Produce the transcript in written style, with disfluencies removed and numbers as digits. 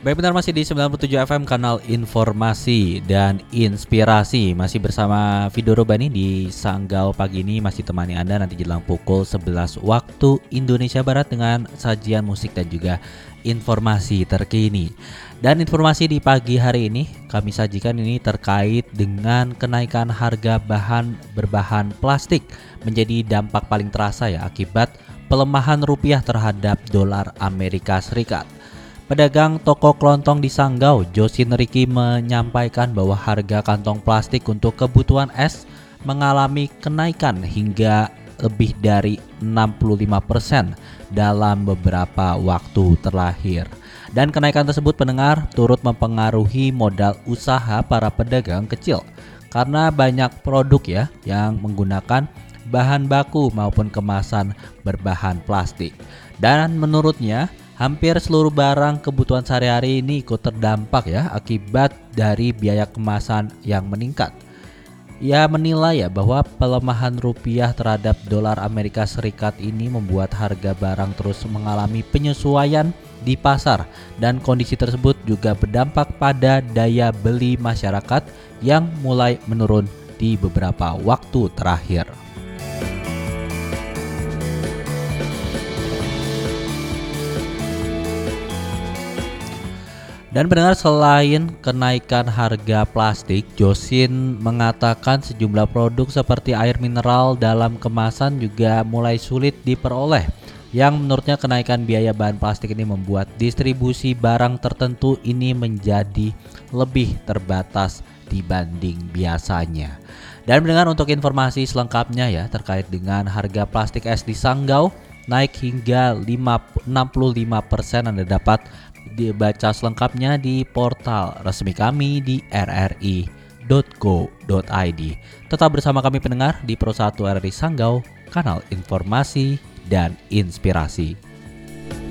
Baik, benar masih di 97 FM kanal Informasi dan Inspirasi. Masih bersama Vido Robani di Sanggau pagi ini, masih temani Anda nanti jelang pukul 11 waktu Indonesia Barat dengan sajian musik dan juga informasi terkini. Dan informasi di pagi hari ini kami sajikan ini terkait dengan kenaikan harga bahan berbahan plastik menjadi dampak paling terasa ya akibat pelemahan rupiah terhadap dolar Amerika Serikat. Pedagang toko kelontong di Sanggau, Josin Riki menyampaikan bahwa harga kantong plastik untuk kebutuhan es mengalami kenaikan hingga lebih dari 65% dalam beberapa waktu terakhir. Dan kenaikan tersebut pendengar turut mempengaruhi modal usaha para pedagang kecil karena banyak produk ya yang menggunakan bahan baku maupun kemasan berbahan plastik. Dan menurutnya hampir seluruh barang kebutuhan sehari-hari ini ikut terdampak ya akibat dari biaya kemasan yang meningkat. Ia menilai ya bahwa pelemahan rupiah terhadap dolar Amerika Serikat ini membuat harga barang terus mengalami penyesuaian di pasar dan kondisi tersebut juga berdampak pada daya beli masyarakat yang mulai menurun di beberapa waktu terakhir. Dan pendengar, selain kenaikan harga plastik, Josin mengatakan sejumlah produk seperti air mineral dalam kemasan juga mulai sulit diperoleh. Yang menurutnya kenaikan biaya bahan plastik ini membuat distribusi barang tertentu ini menjadi lebih terbatas dibanding biasanya. Dan pendengar, untuk informasi selengkapnya ya terkait dengan harga plastik es di Sanggau naik hingga 65%, Anda dapat dibaca selengkapnya di portal resmi kami di rri.go.id. Tetap bersama kami pendengar di Pro 1 RRI Sanggau, kanal informasi dan inspirasi.